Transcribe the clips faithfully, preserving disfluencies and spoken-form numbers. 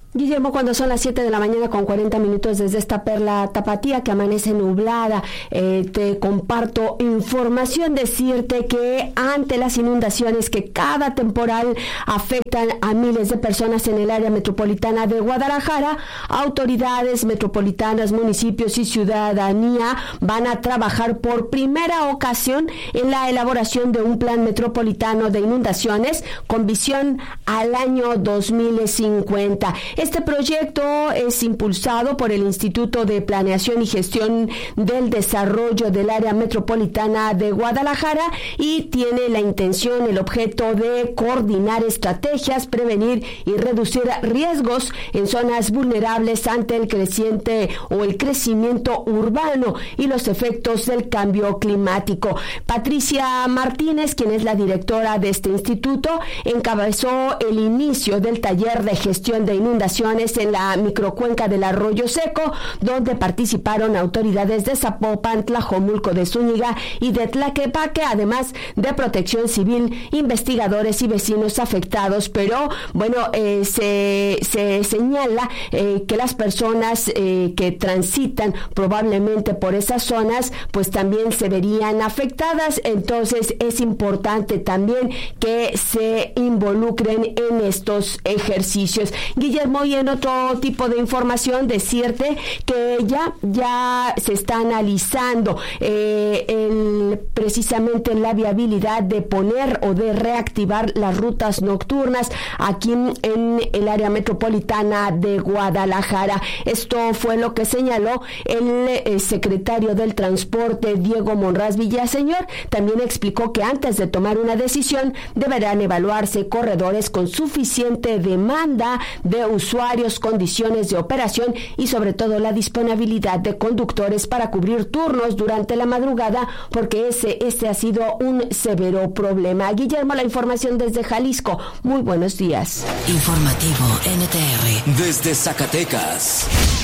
Guillermo, cuando son las siete de la mañana con cuarenta minutos desde esta perla tapatía que amanece nublada, eh, te comparto información, decirte que ante las inundaciones que cada temporal afectan a miles de personas en el área metropolitana de Guadalajara, autoridades metropolitanas, municipios y ciudadanía van a trabajar por primera ocasión en la elaboración de un plan metropolitano de inundaciones con visión al año dos mil cincuenta. Este proyecto es impulsado por el Instituto de Planeación y Gestión del Desarrollo del Área Metropolitana de Guadalajara y tiene la intención, el objeto de coordinar estrategias, prevenir y reducir riesgos en zonas vulnerables ante el creciente o el crecimiento urbano y los efectos del cambio climático. Patricia Martínez, quien es la directora de este instituto, encabezó el inicio del taller de gestión de inundaciones en la microcuenca del Arroyo Seco, donde participaron autoridades de Zapopan, Tlajomulco de Zúñiga y de Tlaquepaque, además de Protección Civil, investigadores y vecinos afectados. Pero bueno, eh, se, se señala eh, que las personas eh, que transitan probablemente por esas zonas, pues también se verían afectadas. Entonces es importante también que se involucren en estos ejercicios. Guillermo, y en otro tipo de información, decirte que ya, ya se está analizando eh, el, precisamente la viabilidad de poner o de reactivar las rutas nocturnas aquí en el área metropolitana de Guadalajara. Esto fue lo que señaló el, el secretario del Transporte, Diego Monraz Villaseñor. También explicó que antes de tomar una decisión deberán evaluarse corredores con suficiente demanda de usuarios, condiciones de operación y sobre todo la disponibilidad de conductores para cubrir turnos durante la madrugada, porque ese, ese ha sido un severo problema. Guillermo, la información desde Jalisco. Muy buenos días. Informativo N T R desde Zacatecas.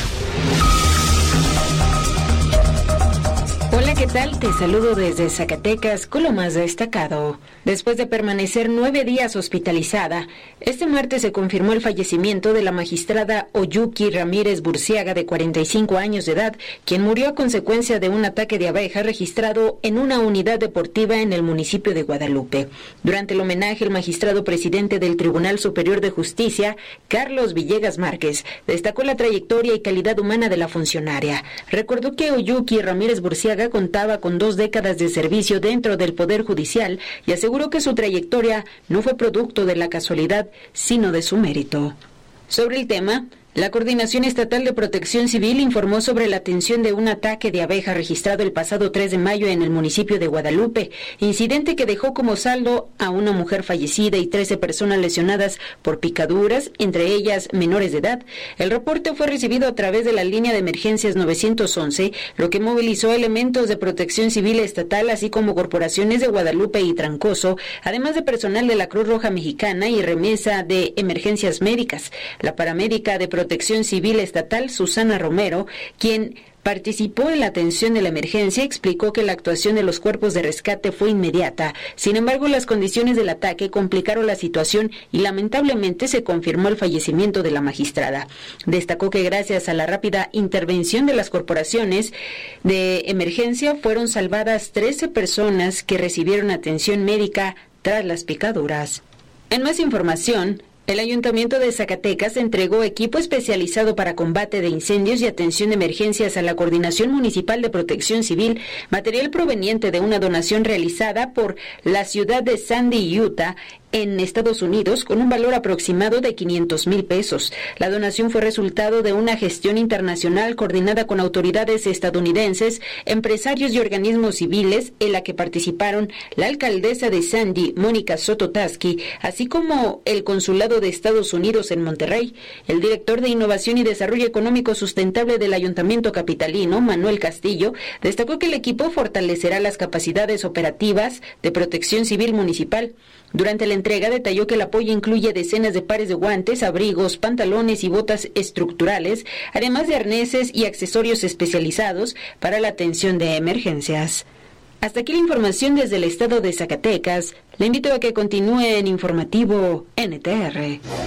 Hola, ¿qué tal? Te saludo desde Zacatecas con lo más destacado. Después de permanecer nueve días hospitalizada, este martes se confirmó el fallecimiento de la magistrada Oyuki Ramírez Burciaga, de cuarenta y cinco años de edad, quien murió a consecuencia de un ataque de abeja registrado en una unidad deportiva en el municipio de Guadalupe. Durante el homenaje, el magistrado presidente del Tribunal Superior de Justicia, Carlos Villegas Márquez, destacó la trayectoria y calidad humana de la funcionaria. Recordó que Oyuki Ramírez Burciaga contaba con dos décadas de servicio dentro del Poder Judicial y aseguró que su trayectoria no fue producto de la casualidad, sino de su mérito. Sobre el tema, la Coordinación Estatal de Protección Civil informó sobre la atención de un ataque de abeja registrado el pasado tres de mayo en el municipio de Guadalupe, incidente que dejó como saldo a una mujer fallecida y trece personas lesionadas por picaduras, entre ellas menores de edad. El reporte fue recibido a través de la línea de emergencias nueve once, lo que movilizó elementos de Protección Civil estatal, así como corporaciones de Guadalupe y Trancoso, además de personal de la Cruz Roja Mexicana y remesa de emergencias médicas. La paramédica de Protección Protección Civil Estatal, Susana Romero, quien participó en la atención de la emergencia, explicó que la actuación de los cuerpos de rescate fue inmediata. Sin embargo, las condiciones del ataque complicaron la situación y lamentablemente se confirmó el fallecimiento de la magistrada. Destacó que gracias a la rápida intervención de las corporaciones de emergencia fueron salvadas trece personas que recibieron atención médica tras las picaduras. En más información, el Ayuntamiento de Zacatecas entregó equipo especializado para combate de incendios y atención de emergencias a la Coordinación Municipal de Protección Civil, material proveniente de una donación realizada por la ciudad de Sandy, Utah, en Estados Unidos, con un valor aproximado de quinientos mil pesos. La donación fue resultado de una gestión internacional coordinada con autoridades estadounidenses, empresarios y organismos civiles, en la que participaron la alcaldesa de Sandy, Mónica Soto Tasky, así como el Consulado de Estados Unidos en Monterrey. El director de Innovación y Desarrollo Económico Sustentable del Ayuntamiento Capitalino, Manuel Castillo, destacó que el equipo fortalecerá las capacidades operativas de protección civil municipal. Durante la entrega detalló que el apoyo incluye decenas de pares de guantes, abrigos, pantalones y botas estructurales, además de arneses y accesorios especializados para la atención de emergencias. Hasta aquí la información desde el estado de Zacatecas. Le invito a que continúe en Informativo N T R.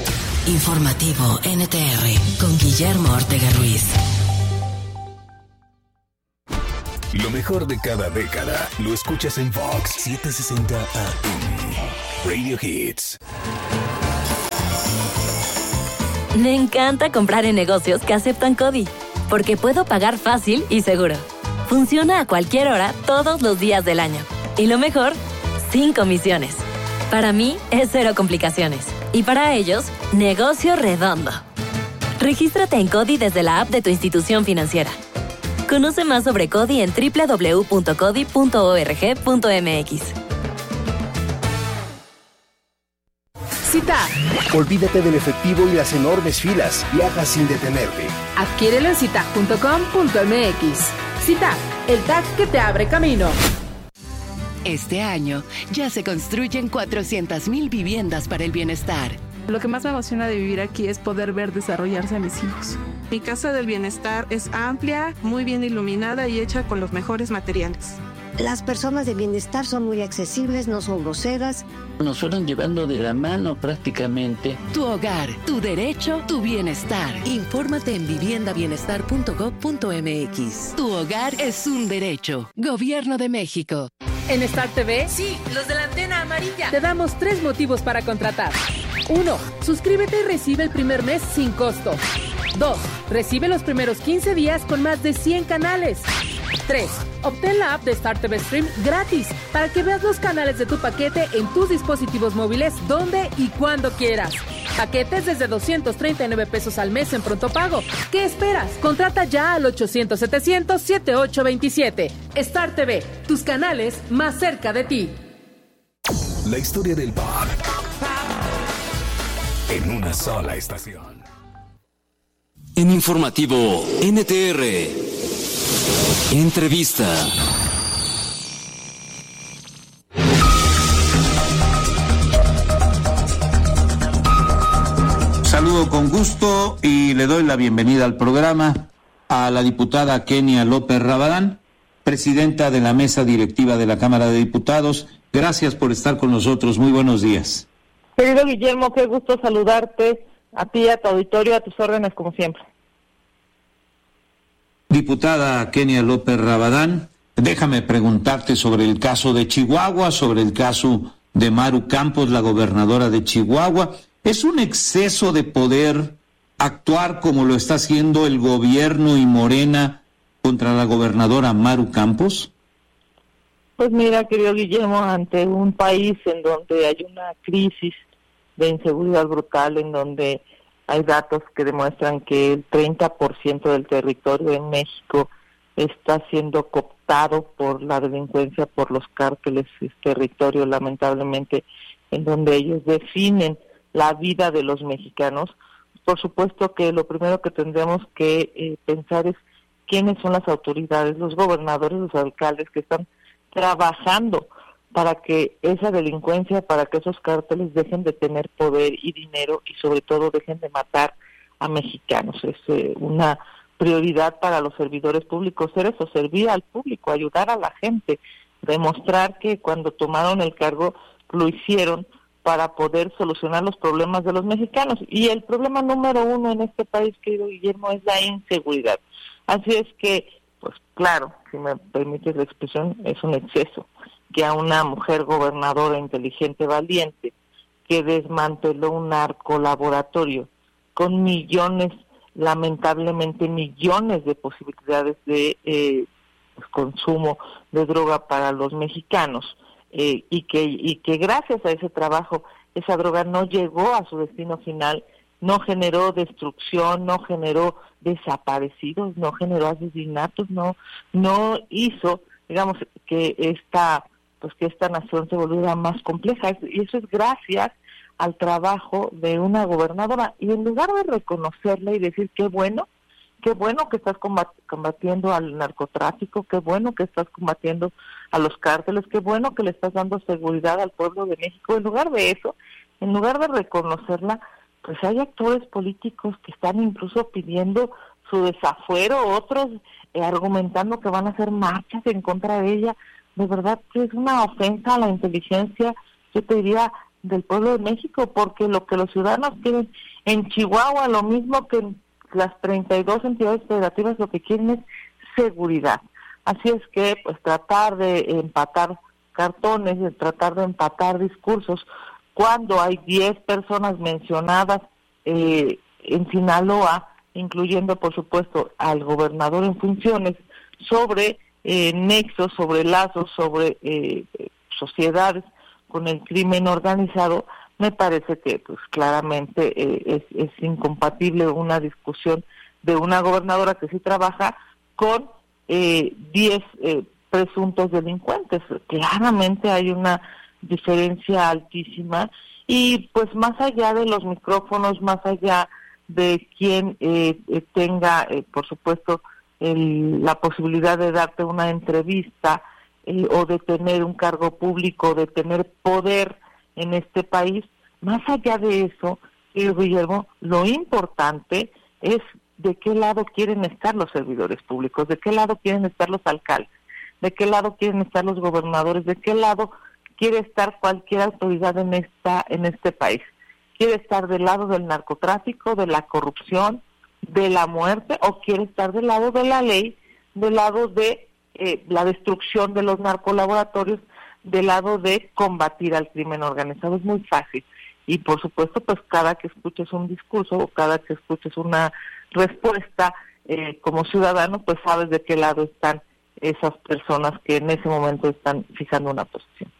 Informativo N T R con Guillermo Ortega Ruiz. Lo mejor de cada década lo escuchas en Vox setecientos sesenta A M. Radio Hits. Me encanta comprar en negocios que aceptan CODI, porque puedo pagar fácil y seguro. Funciona a cualquier hora, todos los días del año. Y lo mejor, sin comisiones. Para mí, es cero complicaciones. Y para ellos, negocio redondo. Regístrate en CODI desde la app de tu institución financiera. Conoce más sobre CODI en doble u doble u doble u punto codi punto org punto m x. Cita. Olvídate del efectivo y las enormes filas. Viaja sin detenerte. Adquiérelo en cita punto com punto m x. Cita, el tag que te abre camino. Este año ya se construyen cuatrocientas mil viviendas para el bienestar. Lo que más me emociona de vivir aquí es poder ver desarrollarse a mis hijos. Mi casa del bienestar es amplia, muy bien iluminada y hecha con los mejores materiales. Las personas de bienestar son muy accesibles, no son groseras. Nos fueron llevando de la mano prácticamente. Tu hogar, tu derecho, tu bienestar. Infórmate en vivienda bienestar punto gob punto m x. Tu hogar es un derecho. Gobierno de México. En Star T V, sí, los de la antena amarilla, te damos tres motivos para contratar. Uno, suscríbete y recibe el primer mes sin costo. Dos, recibe los primeros quince días con más de cien canales. Tres, obtén la app de Star T V Stream gratis para que veas los canales de tu paquete en tus dispositivos móviles donde y cuando quieras. Paquetes desde doscientos treinta y nueve pesos al mes en pronto pago. ¿Qué esperas? Contrata ya al ochocientos setecientos setenta y ocho veintisiete. Star T V, tus canales más cerca de ti. La historia del pop en una sola estación. En Informativo N T R. Entrevista. Saludo con gusto y le doy la bienvenida al programa a la diputada Kenia López Rabadán, presidenta de la mesa directiva de la Cámara de Diputados. Gracias por estar con nosotros. Muy buenos días. Querido Guillermo, qué gusto saludarte, a ti, a tu auditorio, a tus órdenes como siempre. Diputada Kenia López Rabadán, déjame preguntarte sobre el caso de Chihuahua, sobre el caso de Maru Campos, la gobernadora de Chihuahua. ¿Es un exceso de poder actuar como lo está haciendo el gobierno y Morena contra la gobernadora Maru Campos? Pues mira, querido Guillermo, ante un país en donde hay una crisis de inseguridad brutal, en donde hay datos que demuestran que el treinta por ciento del territorio en México está siendo cooptado por la delincuencia, por los cárteles, es territorio lamentablemente en donde ellos definen la vida de los mexicanos. Por supuesto que lo primero que tendremos que eh, pensar es quiénes son las autoridades, los gobernadores, los alcaldes que están trabajando para que esa delincuencia, para que esos cárteles dejen de tener poder y dinero y sobre todo dejen de matar a mexicanos. Es eh, una prioridad para los servidores públicos ser eso, servir al público, ayudar a la gente, demostrar que cuando tomaron el cargo lo hicieron para poder solucionar los problemas de los mexicanos. Y el problema número uno en este país, querido Guillermo, es la inseguridad. Así es que, pues claro, si me permites la expresión, es un exceso que a una mujer gobernadora inteligente, valiente, que desmanteló un narcolaboratorio con millones, lamentablemente millones de posibilidades de eh, consumo de droga para los mexicanos, eh, y que y que gracias a ese trabajo esa droga no llegó a su destino final, no generó destrucción, no generó desaparecidos, no generó asesinatos, no no hizo, digamos, que esta pues que esta nación se volviera más compleja, y eso es gracias al trabajo de una gobernadora. Y en lugar de reconocerla y decir qué bueno, qué bueno que estás combatiendo al narcotráfico, qué bueno que estás combatiendo a los cárteles, qué bueno que le estás dando seguridad al pueblo de México, en lugar de eso, en lugar de reconocerla, pues hay actores políticos que están incluso pidiendo su desafuero, otros eh, argumentando que van a hacer marchas en contra de ella. De verdad que es una ofensa a la inteligencia, yo te diría, del pueblo de México, porque lo que los ciudadanos quieren en Chihuahua, lo mismo que en las treinta y dos entidades federativas, lo que quieren es seguridad. Así es que, pues, tratar de empatar cartones, de tratar de empatar discursos, cuando hay diez personas mencionadas eh, en Sinaloa, incluyendo, por supuesto, al gobernador en funciones, sobre eh, nexos, sobre lazos, sobre eh, sociedades con el crimen organizado, me parece que pues claramente eh, es, es incompatible una discusión de una gobernadora que sí trabaja con eh, diez eh, presuntos delincuentes. Claramente hay una diferencia altísima y pues más allá de los micrófonos, más allá de quien eh, eh, tenga, eh, por supuesto, el, la posibilidad de darte una entrevista, Eh, o de tener un cargo público, de tener poder en este país, más allá de eso, eh, Guillermo, lo importante es de qué lado quieren estar los servidores públicos, de qué lado quieren estar los alcaldes, de qué lado quieren estar los gobernadores, de qué lado quiere estar cualquier autoridad en esta en este país. ¿Quiere estar del lado del narcotráfico, de la corrupción, de la muerte, o quiere estar del lado de la ley, del lado de Eh, la destrucción de los narcolaboratorios, del lado de combatir al crimen organizado? Es muy fácil. Y por supuesto, pues cada que escuches un discurso o cada que escuches una respuesta eh, como ciudadano, pues sabes de qué lado están esas personas que en ese momento están fijando una posición.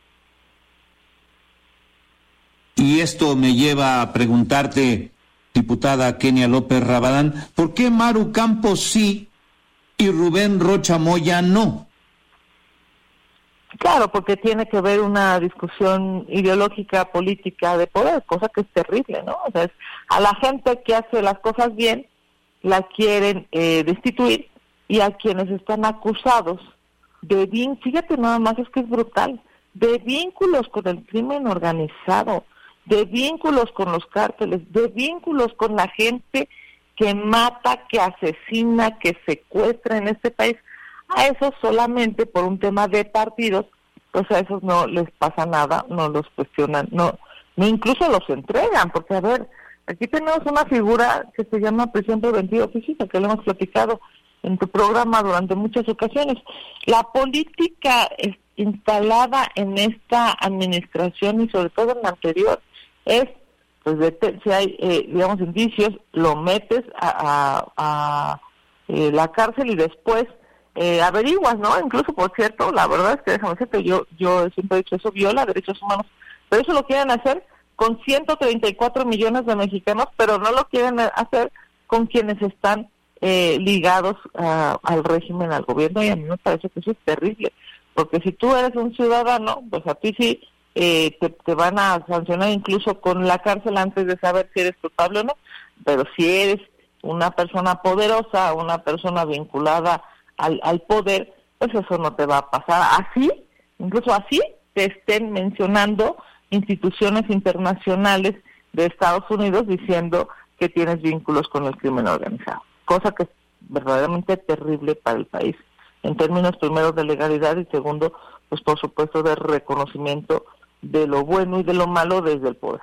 Y esto me lleva a preguntarte, diputada Kenia López Rabadán, ¿por qué Maru Campos sí y Rubén Rocha Moya no? Claro, porque tiene que ver una discusión ideológica, política, de poder, cosa que es terrible, ¿no? O sea, es, a la gente que hace las cosas bien, la quieren eh, destituir, y a quienes están acusados de vínculos, fíjate nada más, es que es brutal, de vínculos con el crimen organizado, de vínculos con los cárteles, de vínculos con la gente que mata, que asesina, que secuestra en este país. A esos solamente por un tema de partidos, pues a esos no les pasa nada, no los cuestionan, no, no incluso los entregan, porque a ver, aquí tenemos una figura que se llama prisión preventiva oficina, que lo hemos platicado en tu programa durante muchas ocasiones. La política es instalada en esta administración y sobre todo en la anterior es, pues de, si hay, eh, digamos, indicios, lo metes a, a, a eh, la cárcel y después eh, averiguas, ¿no? Incluso, por cierto, la verdad es que déjame decirte, yo, yo siempre he dicho eso, viola derechos humanos, pero eso lo quieren hacer con ciento treinta y cuatro millones de mexicanos, pero no lo quieren hacer con quienes están eh, ligados uh, al régimen, al gobierno, y a mí me parece que eso es terrible, porque si tú eres un ciudadano, pues a ti sí Eh, te, te van a sancionar incluso con la cárcel antes de saber si eres culpable o no, pero si eres una persona poderosa, una persona vinculada al, al poder, pues eso no te va a pasar. Así, incluso así, te estén mencionando instituciones internacionales de Estados Unidos diciendo que tienes vínculos con el crimen organizado, cosa que es verdaderamente terrible para el país, en términos primero de legalidad y segundo, pues por supuesto de reconocimiento de lo bueno y de lo malo desde el poder.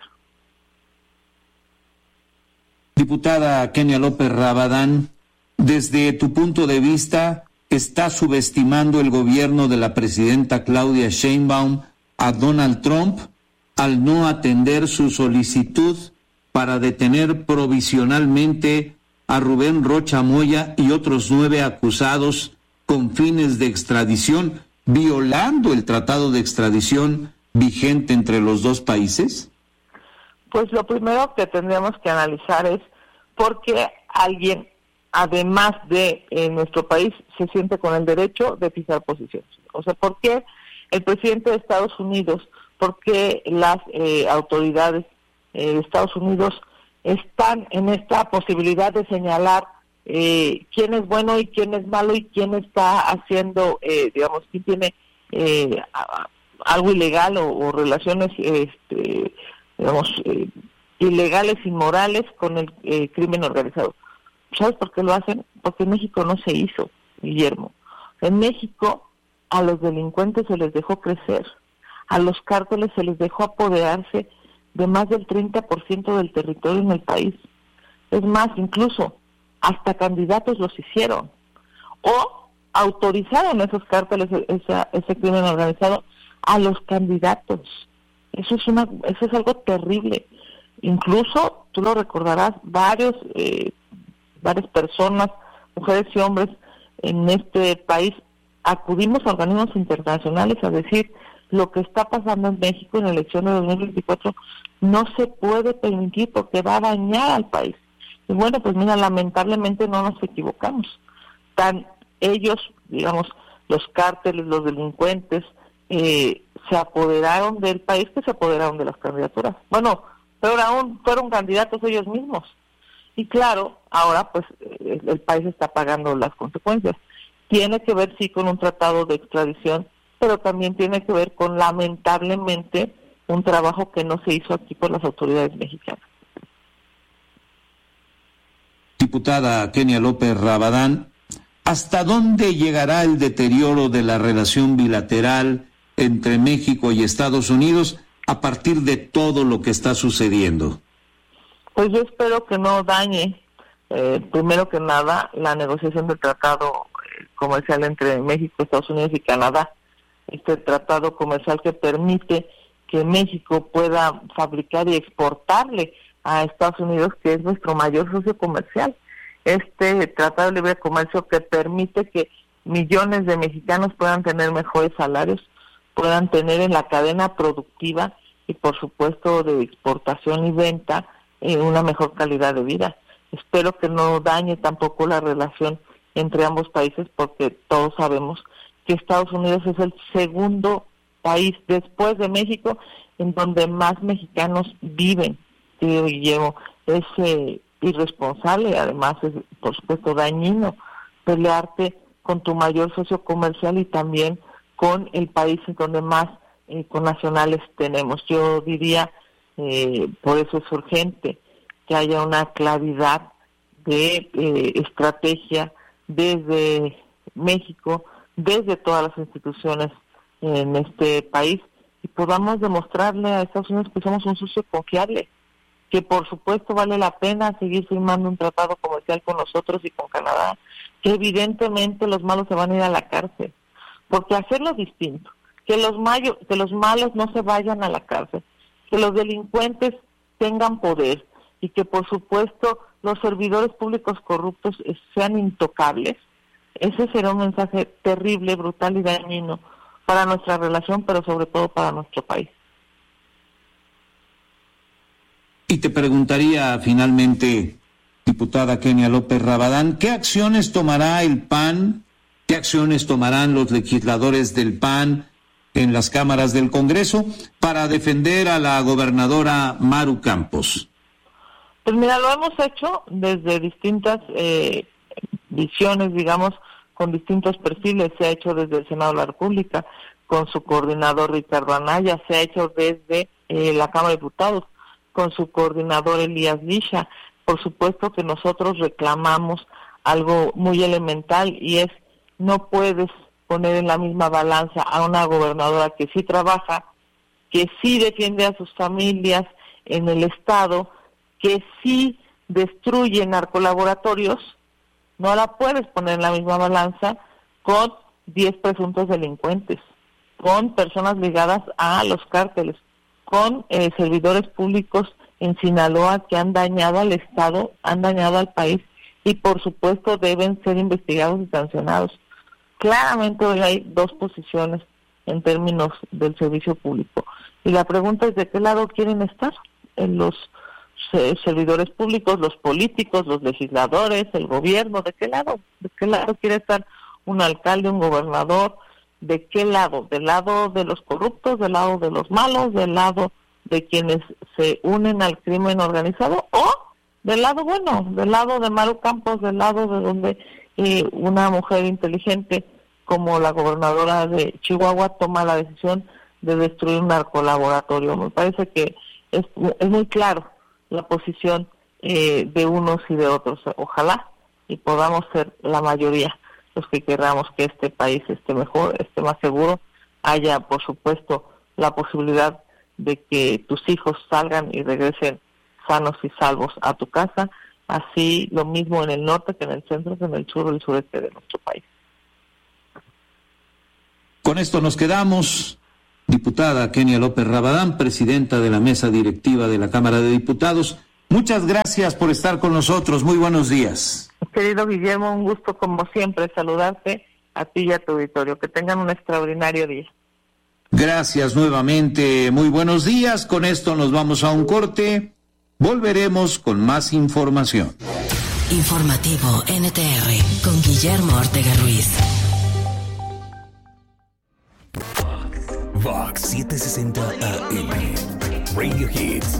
Diputada Kenia López Rabadán, desde tu punto de vista, ¿está subestimando el gobierno de la presidenta Claudia Sheinbaum a Donald Trump al no atender su solicitud para detener provisionalmente a Rubén Rocha Moya y otros nueve acusados con fines de extradición, violando el tratado de extradición vigente entre los dos países? Pues lo primero que tendríamos que analizar es por qué alguien, además de en nuestro país, se siente con el derecho de fijar posiciones. O sea, ¿por qué el presidente de Estados Unidos, por qué las eh, autoridades eh, de Estados Unidos están en esta posibilidad de señalar eh, quién es bueno y quién es malo y quién está haciendo, eh, digamos, quién tiene eh, a, algo ilegal o, o relaciones, este, digamos, eh, ilegales, inmorales con el eh, crimen organizado? ¿Sabes por qué lo hacen? Porque en México no se hizo, Guillermo. En México a los delincuentes se les dejó crecer, a los cárteles se les dejó apoderarse de más del treinta por ciento del territorio en el país. Es más, incluso hasta candidatos los hicieron o autorizaron esos cárteles, esa, ese crimen organizado a los candidatos. Eso es una, eso es algo terrible. Incluso, tú lo recordarás, varios, eh, varias personas, mujeres y hombres en este país, acudimos a organismos internacionales a decir lo que está pasando en México en la elección de dos mil veinticuatro no se puede permitir porque va a dañar al país. Y bueno, pues mira, lamentablemente no nos equivocamos. Tan ellos, digamos, los cárteles, los delincuentes, eh, se apoderaron del país que se apoderaron de las candidaturas. Bueno, peor aún, fueron candidatos ellos mismos. Y claro, ahora pues el, el país está pagando las consecuencias. Tiene que ver, sí, con un tratado de extradición, pero también tiene que ver con, lamentablemente, un trabajo que no se hizo aquí por las autoridades mexicanas. Diputada Kenia López Rabadán, ¿hasta dónde llegará el deterioro de la relación bilateral entre México y Estados Unidos a partir de todo lo que está sucediendo? Pues yo espero que no dañe, eh, primero que nada, la negociación del tratado comercial entre México, Estados Unidos y Canadá. Este tratado comercial que permite que México pueda fabricar y exportarle a Estados Unidos, que es nuestro mayor socio comercial. Este tratado de libre comercio que permite que millones de mexicanos puedan tener mejores salarios, puedan tener en la cadena productiva y por supuesto de exportación y venta eh, una mejor calidad de vida. Espero que no dañe tampoco la relación entre ambos países, porque todos sabemos que Estados Unidos es el segundo país después de México en donde más mexicanos viven. Tío Guillermo, es eh, irresponsable, además es por supuesto dañino pelearte con tu mayor socio comercial y también con el país en donde más eh, connacionales tenemos. Yo diría, eh, por eso es urgente que haya una claridad de eh, estrategia desde México, desde todas las instituciones en este país, y podamos demostrarle a Estados Unidos que somos un socio confiable, que por supuesto vale la pena seguir firmando un tratado comercial con nosotros y con Canadá, que evidentemente los malos se van a ir a la cárcel, porque hacerlo distinto, que los, mayo, que los malos no se vayan a la cárcel, que los delincuentes tengan poder y que por supuesto los servidores públicos corruptos sean intocables, ese será un mensaje terrible, brutal y dañino para nuestra relación, pero sobre todo para nuestro país. Y te preguntaría finalmente, diputada Kenia López Rabadán, ¿qué acciones tomará el P A N, qué acciones tomarán los legisladores del P A N en las cámaras del Congreso para defender a la gobernadora Maru Campos? Pues mira, lo hemos hecho desde distintas eh, visiones, digamos, con distintos perfiles. Se ha hecho desde el Senado de la República, con su coordinador Ricardo Anaya, se ha hecho desde eh, la Cámara de Diputados, con su coordinador Elías Lisha. Por supuesto que nosotros reclamamos algo muy elemental, y es, no puedes poner en la misma balanza a una gobernadora que sí trabaja, que sí defiende a sus familias en el Estado, que sí destruye narcolaboratorios, no la puedes poner en la misma balanza con diez presuntos delincuentes, con personas ligadas a los cárteles, con eh, servidores públicos en Sinaloa que han dañado al Estado, han dañado al país, y por supuesto deben ser investigados y sancionados. Claramente hoy hay dos posiciones en términos del servicio público, y la pregunta es de qué lado quieren estar, en los servidores públicos, los políticos, los legisladores, el gobierno, ¿de qué lado? ¿De qué lado quiere estar un alcalde, un gobernador? ¿De qué lado? ¿Del lado de los corruptos, del lado de los malos, del lado de quienes se unen al crimen organizado, o del lado bueno, del lado de Maru Campos, del lado de donde eh, una mujer inteligente como la gobernadora de Chihuahua toma la decisión de destruir un narcolaboratorio? Me parece que es, es muy claro la posición eh, de unos y de otros. Ojalá y podamos ser la mayoría los que queramos que este país esté mejor, esté más seguro, haya por supuesto la posibilidad de que tus hijos salgan y regresen sanos y salvos a tu casa. Así lo mismo en el norte que en el centro, que en el sur y el sureste de nuestro país. Con esto nos quedamos. Diputada Kenia López Rabadán, presidenta de la mesa directiva de la Cámara de Diputados, muchas gracias por estar con nosotros. Muy buenos días. Querido Guillermo, un gusto como siempre saludarte a ti y a tu auditorio. Que tengan un extraordinario día. Gracias nuevamente. Muy buenos días. Con esto nos vamos a un corte. Volveremos con más información. Informativo N T R con Guillermo Ortega Ruiz. Vox setecientos sesenta A M, Radio Hits,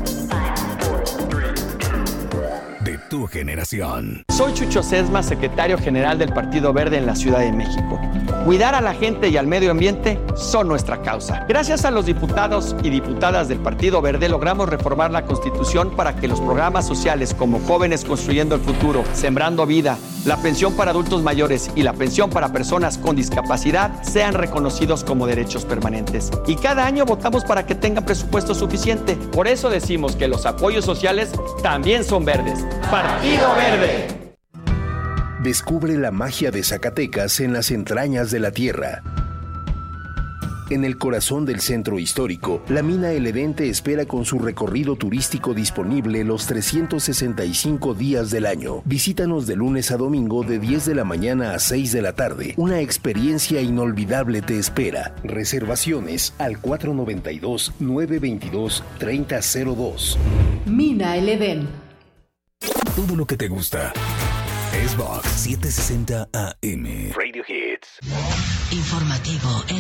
de tu generación. Soy Chucho Sesma, secretario general del Partido Verde en la Ciudad de México. Cuidar a la gente y al medio ambiente son nuestra causa. Gracias a los diputados y diputadas del Partido Verde logramos reformar la Constitución para que los programas sociales como Jóvenes Construyendo el Futuro, Sembrando Vida, la pensión para adultos mayores y la pensión para personas con discapacidad sean reconocidos como derechos permanentes. Y cada año votamos para que tengan presupuesto suficiente. Por eso decimos que los apoyos sociales también son verdes. Partido Verde. Descubre la magia de Zacatecas en las entrañas de la tierra. En el corazón del centro histórico, la mina El Edén te espera con su recorrido turístico disponible los trescientos sesenta y cinco días del año. Visítanos de lunes a domingo de diez de la mañana a seis de la tarde. Una experiencia inolvidable te espera. Reservaciones al cuatro noventa y dos, nueve veintidós, treinta cero dos. Mina El Edén. Todo lo que te gusta es Vox setecientos sesenta A M. Radio Hits. Informativo